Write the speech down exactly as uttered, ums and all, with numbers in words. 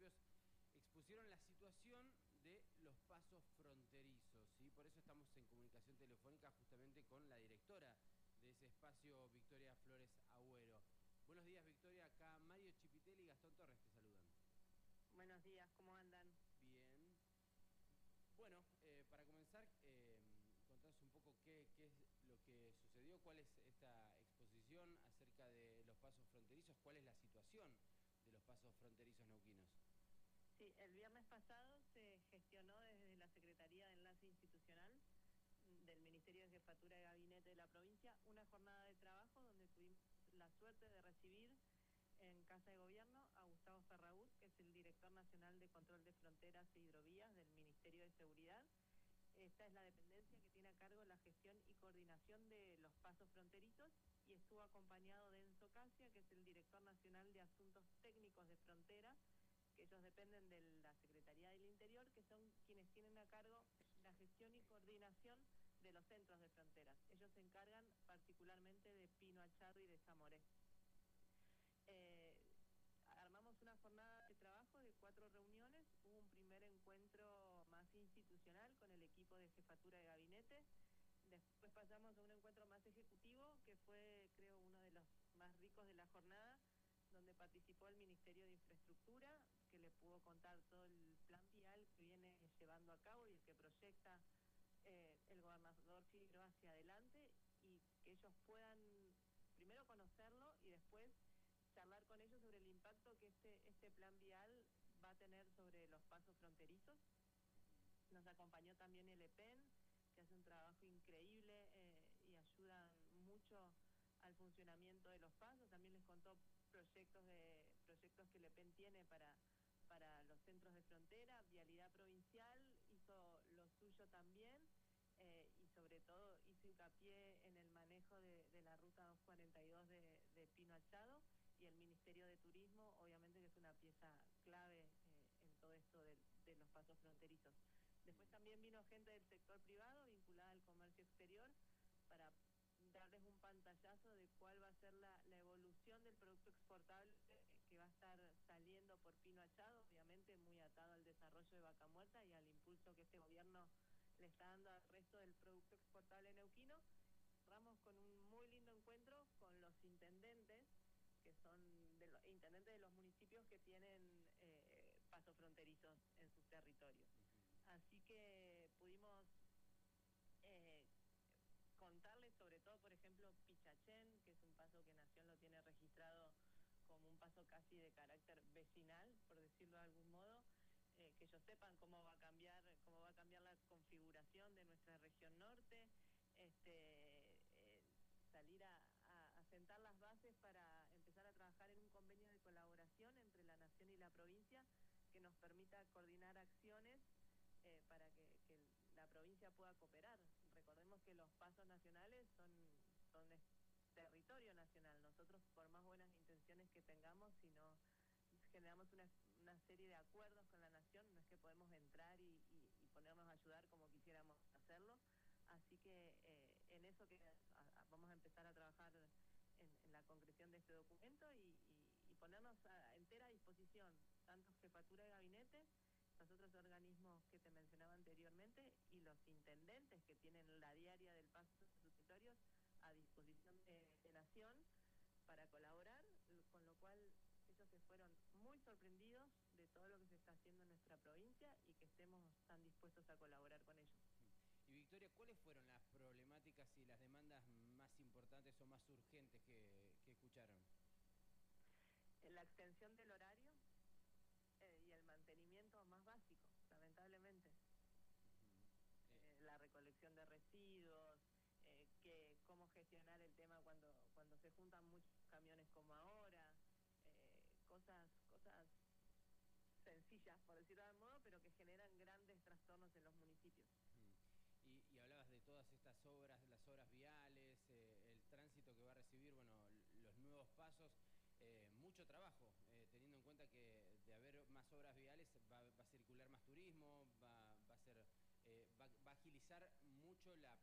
municipios expusieron la situación de los pasos fronterizos, ¿sí? Por eso estamos en comunicación telefónica justamente con la directora de ese espacio, Victoria Flores Agüero. Buenos días, Victoria. Acá Mario Chipitelli y Gastón Torres te saludan. Buenos días, ¿cómo andan? Bien. Bueno, eh, para comenzar, eh, contanos un poco qué, qué es lo que sucedió, cuál es esta exposición acerca de los pasos fronterizos, cuál es la situación de los pasos fronterizos neuquinos. Sí, el viernes pasado se gestionó desde la Secretaría de Enlace Institucional del Ministerio de Jefatura de Gabinete de la provincia una jornada de trabajo donde tuvimos la suerte de recibir en Casa de Gobierno a Gustavo Ferragut, que es el Director Nacional de Control de Fronteras e Hidrovías del Ministerio de Seguridad. Esta es la dependencia que tiene a cargo la gestión y coordinación de los pasos fronterizos, y estuvo acompañado de Enzo Casia, que es el Director Nacional de Asuntos Técnicos de Frontera, que ellos dependen de la Secretaría del Interior, que son quienes tienen a cargo la gestión y coordinación de los centros de fronteras. Ellos se encargan particularmente de Pino Achado y de Zamoré. Eh, armamos una jornada de trabajo de cuatro reuniones. Hubo un primer encuentro más institucional con el equipo de jefatura de gabinete. Después pasamos a un encuentro más ejecutivo, que fue, creo, uno de los más ricos de la jornada, donde participó el Ministerio de Infraestructura, que le pudo contar todo el plan vial que viene llevando a cabo y el que proyecta eh, el gobernador Figueroa hacia adelante, y que ellos puedan primero conocerlo y después charlar con ellos sobre el impacto que este, este plan vial va a tener sobre los pasos fronterizos. Nos acompañó también el E P E N, que hace un trabajo increíble eh, y ayuda mucho al funcionamiento de los pasos. También les contó proyectos de proyectos que el E P E N tiene para, para los centros de frontera. Vialidad Provincial hizo lo suyo también, eh, y sobre todo hizo hincapié en el manejo de, de la ruta doscientos cuarenta y dos de, de Pino Achado, y el Ministerio de Turismo, obviamente, que es una pieza clave eh, en todo esto de, de los pasos fronterizos. Después también vino gente del sector privado vinculada al comercio exterior para darles un pantallazo de cuál va a ser la, la evolución del producto exportable que va a estar saliendo por Pino Achado, obviamente muy atado al desarrollo de Vaca Muerta y al impulso que este gobierno le está dando al resto del producto exportable neuquino. Cerramos con un muy lindo encuentro con los intendentes, que son de los intendentes de los municipios que tienen eh, pasos fronterizos en sus territorios. Así que pudimos eh, contarles sobre todo, por ejemplo, Pichachén, que es un paso que Nación lo tiene registrado como un paso casi de carácter vecinal, por decirlo de algún modo, eh, que ellos sepan cómo va a cambiar, cómo va a cambiar la configuración de nuestra región norte, este, eh, salir a, a, a sentar las bases para empezar a trabajar en un convenio de colaboración entre la Nación y la provincia que nos permita coordinar acciones eh, para que, que la provincia pueda cooperar. Recordemos que los pasos nacionales son, son territorio nacional. Nosotros, por más buenas intenciones que tengamos, si no generamos una, una serie de acuerdos con la Nación, no es que podemos entrar y, y, y ponernos a ayudar como quisiéramos hacerlo. Así que eh, en eso que a, a, vamos a empezar a trabajar en, en la concreción de este documento y, y, y ponernos a entera disposición, tanto jefatura de gabinete, los otros organismos que te mencionaba anteriormente y los intendentes que tienen la diaria del paso de sus territorios a disposición de, de Nación para colaborar, con lo cual ellos se fueron muy sorprendidos de todo lo que se está haciendo en nuestra provincia y que estemos tan dispuestos a colaborar con ellos. Y Victoria, ¿cuáles fueron las problemáticas y las demandas más importantes o más urgentes que, que escucharon? La extensión del horario eh, y el mantenimiento más básico, lamentablemente. Uh-huh. eh, la recolección de residuos, eh, que cómo gestionar el tema cuando, cuando se juntan muchos camiones como ahora, eh, cosas, cosas sencillas, por decirlo de algún modo, pero que generan grandes trastornos en los municipios. Mm. Y, y hablabas de todas estas obras, las obras viales, eh, el tránsito que va a recibir, bueno, los nuevos pasos, eh, mucho trabajo, eh, teniendo en cuenta que de haber más obras viales va, va a circular más turismo, va, va a ser, eh, va, va a agilizar mucho la